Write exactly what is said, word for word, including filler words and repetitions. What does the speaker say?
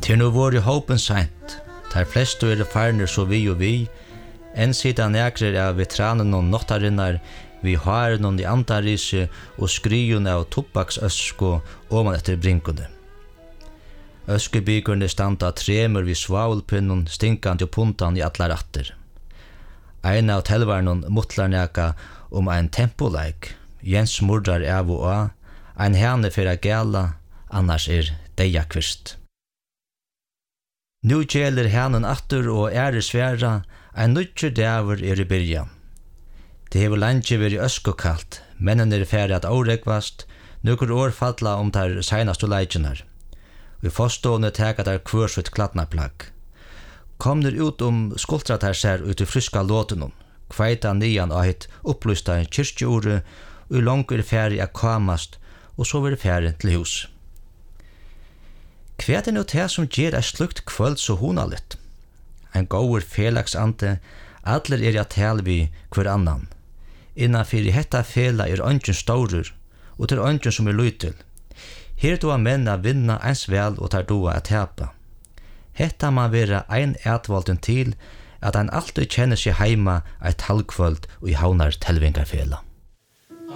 Til nu var i hopen sent, der flest er farner så vi og vi, enn sida nekrer av vetranen og nottarinnar, vi har noen i antarise og skriun av tobbaksøsko og man etter brinkene. Øskebygerne standa tremer vid svavelpinnen, stinkant og puntan i alla ratter. Ein av telvarnon mutlar neka om ein tempoleik, Jens mordrar av og av, ein hane fyrir gala, annars er deia kvist. Nu gjeler hanen atter og ære sværa, ein nutjer dæver er i byrjan. Det hever landje veri øskokalt, mennen er færre at åregvast, nukur år falla om der seinaste leikjenar. Vi forstående teka der kvørsvitt kladnaplagg. Kommer ut om skultrat her ser ut i friska låtenum, kveita nian av hitt upplysta kyrkjeore, og langt er færre at kamast, og så er færre til hus. Hva er det det som gjør et slukt kvöld så honaligt? En gåur felagsante, allir er at tale vi hver annan. Innanfyr i hetta fela er ønsken staurer, og til ønsken som er lytil. Her doa menn a vinna eins vel og tar doa a tapa. Hetta man vera ein etvalden til at han alltid kjenner seg heima eit halvkvöld og i haunar telvingarfela.